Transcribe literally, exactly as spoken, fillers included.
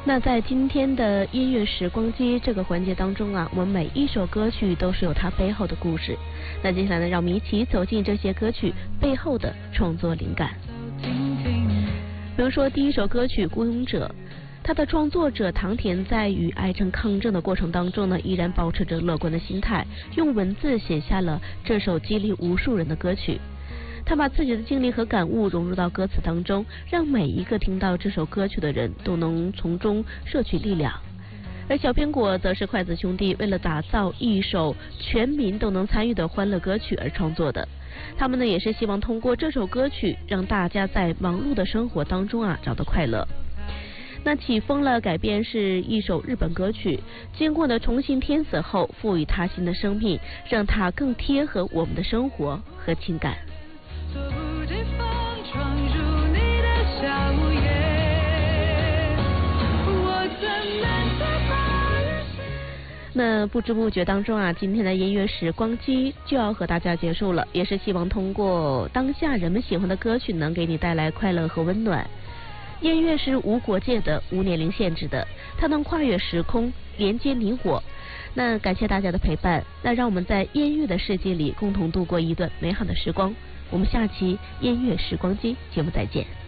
那在今天的音乐时光机这个环节当中啊，我们每一首歌曲都是有它背后的故事。那接下来呢，让我们一起走进这些歌曲背后的创作灵感。比如说第一首歌曲《孤勇者》，它的创作者唐田在与癌症抗争的过程当中呢，依然保持着乐观的心态，用文字写下了这首激励无数人的歌曲。他把自己的经历和感悟融入到歌词当中，让每一个听到这首歌曲的人都能从中摄取力量。而小苹果则是筷子兄弟为了打造一首全民都能参与的欢乐歌曲而创作的。他们呢也是希望通过这首歌曲让大家在忙碌的生活当中啊找到快乐。那起风了改编是一首日本歌曲，经过呢重新填词后赋予它新的生命，让它更贴合我们的生活和情感。 猝不及防闯入你的小夜，我怎能在八月那不知不觉当中啊，今天的音乐时光机就要和大家结束了，也是希望通过当下人们喜欢的歌曲能给你带来快乐和温暖。音乐是无国界的，无年龄限制的，它能跨越时空，连接你我。那感谢大家的陪伴，那让我们在音乐的世界里共同度过一段美好的时光。我们下期音乐时光机节目再见。